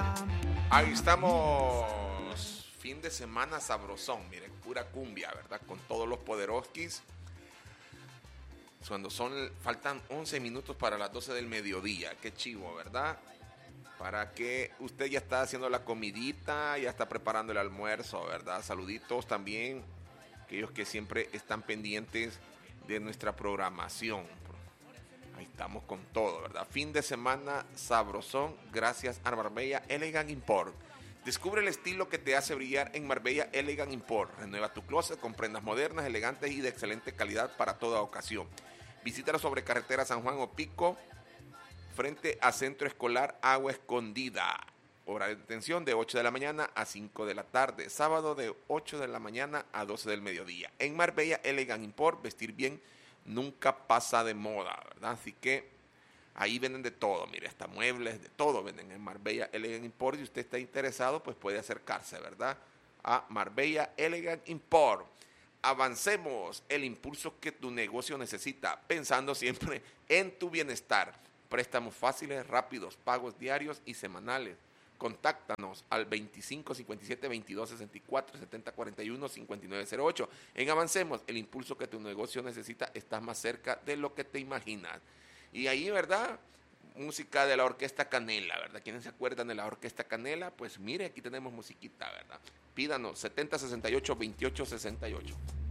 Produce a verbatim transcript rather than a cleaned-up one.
Ahí estamos, fin de semana sabrosón, miren, pura cumbia, ¿verdad? Con todos los poderoskis. Cuando son, faltan once minutos para las doce del mediodía, qué chivo, ¿verdad? Para que usted ya está haciendo la comidita, ya está preparando el almuerzo, ¿verdad? Saluditos también, aquellos que siempre están pendientes de nuestra programación. Ahí estamos con todo, ¿verdad? Fin de semana sabrosón, gracias a Marbella Elegant Import. Descubre el estilo que te hace brillar en Marbella Elegant Import. Renueva tu closet con prendas modernas, elegantes y de excelente calidad para toda ocasión. Visítalo sobre carretera San Juan o Pico, frente a Centro Escolar Agua Escondida. Hora de detención de ocho de la mañana a cinco de la tarde. Sábado de ocho de la mañana a doce del mediodía. En Marbella Elegant Import, vestir bien nunca pasa de moda, ¿verdad? Así que ahí venden de todo, mire, hasta muebles, de todo venden en Marbella Elegant Import. Si usted está interesado, pues puede acercarse, ¿verdad? A Marbella Elegant Import. Avancemos, el impulso que tu negocio necesita, pensando siempre en tu bienestar. Préstamos fáciles, rápidos, pagos diarios y semanales. Contáctanos al veinticinco cincuenta y siete veintidós sesenta y cuatro setenta cuarenta y uno cincuenta y nueve cero ocho. En Avancemos, el impulso que tu negocio necesita, estás más cerca de lo que te imaginas. Y ahí, ¿verdad? Música de la Orquesta Canela, ¿verdad? ¿Quiénes se acuerdan de la Orquesta Canela? Pues mire, aquí tenemos musiquita, ¿verdad? Pídanos setenta sesenta y ocho veintiocho sesenta y ocho.